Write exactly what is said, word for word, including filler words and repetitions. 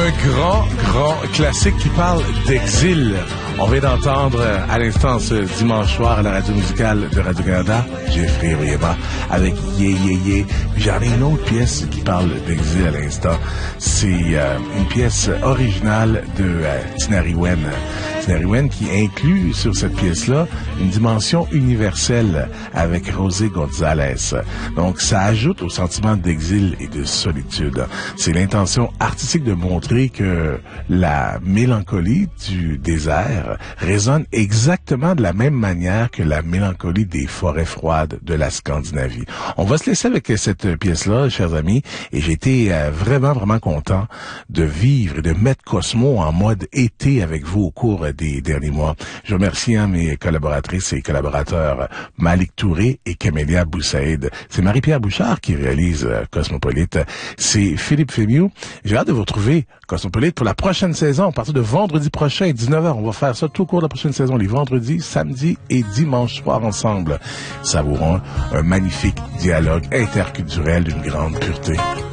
un grand, grand classique qui parle d'exil. On vient d'entendre à l'instant ce dimanche soir à la radio musicale de Radio-Canada, Jeffrey Oyeba avec Yé Yé Yé. Puis j'en ai une autre pièce qui parle d'exil à l'instant. C'est euh, une pièce originale de euh, Tinariwen. Tinariwen qui inclut sur cette pièce-là une dimension universelle avec José González. Donc ça ajoute au sentiment d'exil et de solitude. C'est l'intention artistique de montrer que la mélancolie du désert résonne exactement de la même manière que la mélancolie des forêts froides de la Scandinavie. On va se laisser avec cette pièce-là, chers amis, et j'ai été euh, vraiment, vraiment content de vivre et de mettre Cosmo en mode été avec vous au cours des derniers mois. Je remercie hein, mes collaboratrices et collaborateurs Malik Touré et Camélia Boussaïd. C'est Marie-Pierre Bouchard qui réalise euh, Cosmopolite. C'est Philippe Fémieux. J'ai hâte de vous retrouver, Cosmopolite, pour la prochaine saison, à partir de vendredi prochain, dix-neuf heures. On va faire ça tout au cours de la prochaine saison, les vendredis, samedis et dimanche soir ensemble. Savourons un magnifique dialogue interculturel d'une grande pureté.